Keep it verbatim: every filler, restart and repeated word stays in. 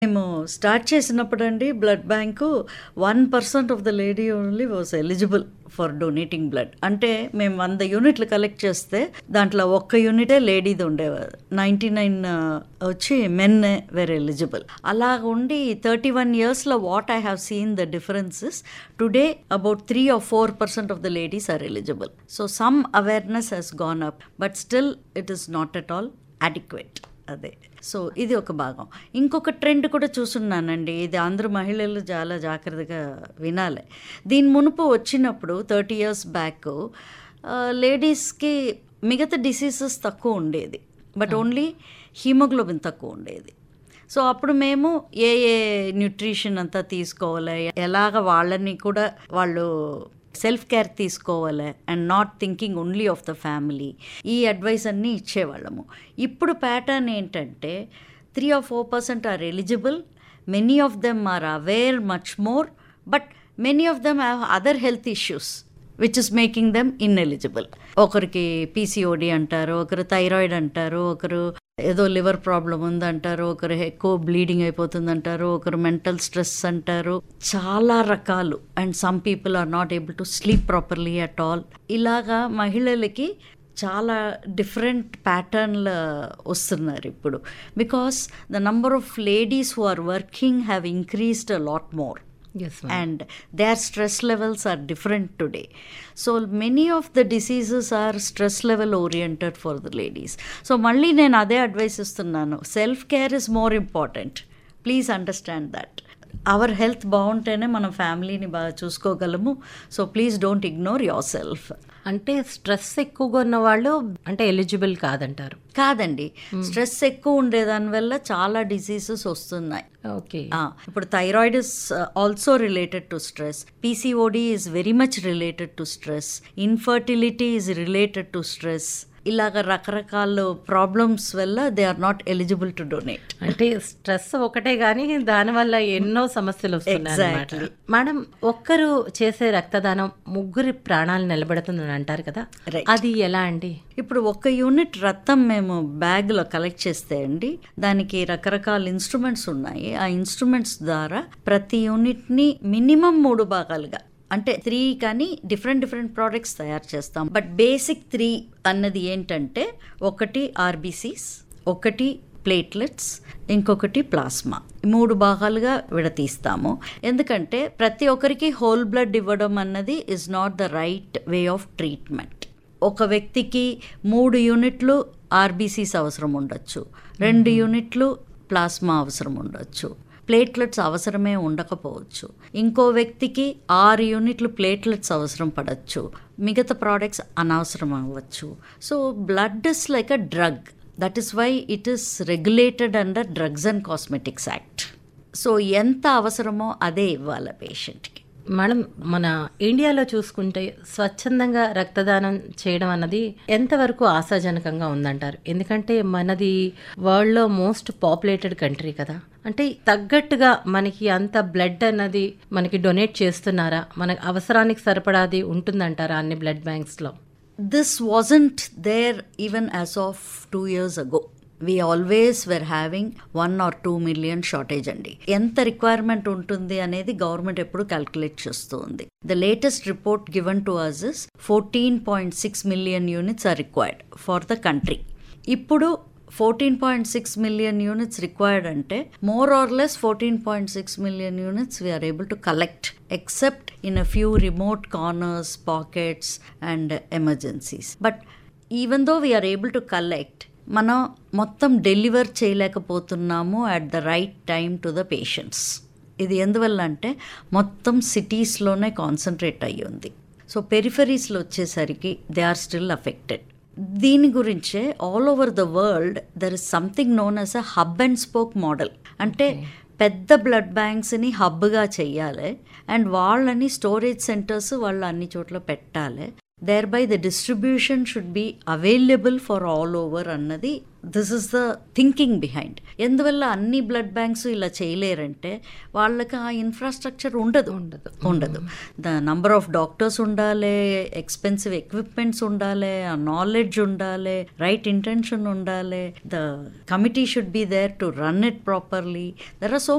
మేము start చేసినప్పుడండి blood bank one percent of the lady only was eligible for donating blood. అంటే మేము వంద యూనిట్లు కలెక్ట్ చేస్తే దాంట్లో ఒక్క యూనిటే లేడీది ఉండేవారు, నైంటీ నైన్ వచ్చి మెన్ వేర్ ఎలిజిబుల్. అలా ఉండి థర్టీ వన్ ఇయర్స్లో what I have seen the differences. Today about three are four percent of the ladies are eligible. So some awareness Hess gone up, but still it is not at all adequate. అదే, so ఇది ఒక భాగం. ఇంకొక trend కూడా చూస్తున్నానండి, ఇది అందరూ మహిళలు చాలా జాగ్రత్తగా వినాలి. దీని మునుపు వచ్చినప్పుడు థర్టీ ఇయర్స్ బ్యాక్ లేడీస్కి మిగతా డిసీజెస్ తక్కువ ఉండేది, బట్ ఓన్లీ హీమోగ్లోబిన్ తక్కువ ఉండేది. సో అప్పుడు మేము ఏ ఏ న్యూట్రిషన్ అంతా తీసుకోవాలి, ఎలాగ వాళ్ళని కూడా వాళ్ళు సెల్ఫ్ కేర్ తీసుకోవాలి and not thinking only of the family, ఈ అడ్వైస్ అన్నీ ఇచ్చేవాళ్ళము. ఇప్పుడు ప్యాటర్న్ ఏంటంటే three are four percent are eligible, many of them are aware much more, but many of them have other health issues which is making them ineligible. ఒకరికి PCOD అంటారు, ఒకరు thyroid అంటారు, ఒకరు ఏదో లివర్ ప్రాబ్లం ఉందంటారు, ఒకరు ఎక్కువ బ్లీడింగ్ అయిపోతుందంటారు, ఒకరు మెంటల్ స్ట్రెస్ అంటారు, చాలా రకాలు. And some people are not able to sleep properly at all. ఇలాగా మహిళలకి చాలా డిఫరెంట్ ప్యాటర్న్లు వస్తున్నారు ఇప్పుడు, because the number of ladies who are working have increased a lot more. Yes, ma'am. And their stress levels are different today. So many of the diseases are stress level oriented for the ladies. So మళ్ళీ నేను అదే advice ఇస్తున్నాను, self care is more important. Please understand that. Our health బాగుంటేనే మనం ఫ్యామిలీని బాగా చూసుకోగలము. So please don't ignore your self. అంటే stress ఎక్కువగా ఉన్న వాళ్ళు అంటే ఎలిజిబుల్ కాదంటారు? కాదండి, స్ట్రెస్ ఎక్కువ ఉండేదాని వల్ల చాలా డిసీజెస్ వస్తున్నాయి. ఓకే, ఇప్పుడు thyroid is also related to stress, PCOD is very much related to stress, infertility is related to stress. ఇలాగ రకరకాల ప్రాబ్లమ్స్ వల్ల they are not eligible to donate. అంటే స్ట్రెస్ ఒకటే కానీ దానివల్ల ఎన్నో సమస్యలు వస్తున్నాయి. మేడం, ఒక్కరు చేసే రక్తదానం ముగ్గురి ప్రాణాలు నిలబెడుతుందని అంటారు కదా, అది ఎలా అండి? ఇప్పుడు ఒక్క యూనిట్ రక్తం మేము బ్యాగ్లో కలెక్ట్ చేస్తే అండి, దానికి రకరకాల ఇన్స్ట్రుమెంట్స్ ఉన్నాయి. ఆ ఇన్స్ట్రుమెంట్స్ ద్వారా ప్రతి యూనిట్ని మినిమం మూడు భాగాలుగా, అంటే త్రీ కానీ డిఫరెంట్ డిఫరెంట్ ప్రోడక్ట్స్ తయారు చేస్తాం. బట్ బేసిక్ త్రీ అన్నది ఏంటంటే, ఒకటి ఆర్బీసీస్, ఒకటి ప్లేట్లెట్స్, ఇంకొకటి ప్లాస్మా. మూడు భాగాలుగా విడతీస్తాము. ఎందుకంటే ప్రతి ఒక్కరికి హోల్ బ్లడ్ ఇవ్వడం అన్నది is not the right way of treatment. ఒక వ్యక్తికి మూడు యూనిట్లు ఆర్బీసీస్ అవసరం ఉండొచ్చు, రెండు యూనిట్లు ప్లాస్మా అవసరం ఉండొచ్చు, ప్లేట్లెట్స్ అవసరమే ఉండకపోవచ్చు. ఇంకో వ్యక్తికి ఆరు యూనిట్లు ప్లేట్లెట్స్ అవసరం పడవచ్చు, మిగతా ప్రోడక్ట్స్ అనవసరం అవ్వచ్చు. So blood is like a drug. That is why it is regulated under drugs and cosmetics act. So ఎంత అవసరమో అదే ఇవ్వాలి పేషెంట్కి. మేడం, మన ఇండియాలో చూసుకుంటే స్వచ్ఛందంగా రక్తదానం చేయడం అన్నది ఎంతవరకు ఆశాజనకంగా ఉందంటారు? ఎందుకంటే మనది వరల్డ్లో మోస్ట్ పాపులేటెడ్ కంట్రీ కదా, అంటే తగ్గట్టుగా మనకి అంత బ్లడ్ అన్నది మనకి డొనేట్ చేస్తున్నారా? మన అవసరానికి సరిపడాది ఉంటుందంటారా అన్ని blood బ్యాంక్స్లో? This wasn't there even as of two years ago. We always were having one or two million shortage అండి. ఎంత రిక్వైర్మెంట్ ఉంటుంది అనేది గవర్నమెంట్ ఎప్పుడు క్యాల్కులేట్ చేస్తూ ఉంది. The latest report given to us is fourteen point six million units are required for the country. ఇప్పుడు fourteen point six million units required అంటే more or less fourteen point six million units we are able to collect, except in a few remote corners, pockets and emergencies. But even though we are able to collect, మనం మొత్తం deliver చేయలేకపోతున్నాము at the right time to the patients. ఇది ఎందువల్ల అంటే మొత్తం సిటీస్లోనే concentrate అయ్యి ఉంది. So పెరిఫరీస్లో వచ్చేసరికి they are still affected. దీని గురించే all over the world there is something known as a hub and spoke model. అంటే పెద్ద బ్లడ్ బ్యాంక్స్ని హబ్గా చెయ్యాలి అండ్ వాళ్ళని స్టోరేజ్ సెంటర్స్ వాళ్ళు అన్ని చోట్ల పెట్టాలి. thereby the distribution should be available for all over అన్నది this is the thinking behind. ఎందువల్ల అన్ని బ్లడ్ బ్యాంక్స్ ఇలా చేయలేరంటే వాళ్ళకి ఆ ఇన్ఫ్రాస్ట్రక్చర్ ఉండదు ఉండదు ఉండదు ద నంబర్ ఆఫ్ డాక్టర్స్ ఉండాలి, ఎక్స్పెన్సివ్ ఎక్విప్మెంట్స్ ఉండాలి, ఆ నాలెడ్జ్ ఉండాలి, రైట్ ఇంటెన్షన్ ఉండాలి, the committee should be there to run it properly. There are so